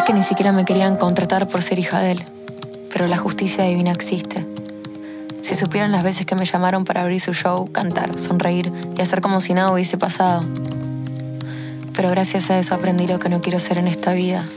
que ni siquiera me querían contratar por ser hija de él. Pero la justicia divina existe. Si supieran las veces que me llamaron para abrir su show, cantar, sonreír y hacer como si nada hubiese pasado. Pero gracias a eso aprendí lo que no quiero ser en esta vida.